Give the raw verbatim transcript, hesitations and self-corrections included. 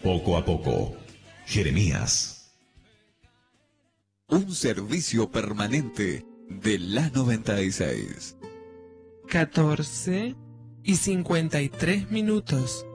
Poco a poco, Jeremías. Un servicio permanente de la noventa y seis. catorce y cincuenta y tres minutos.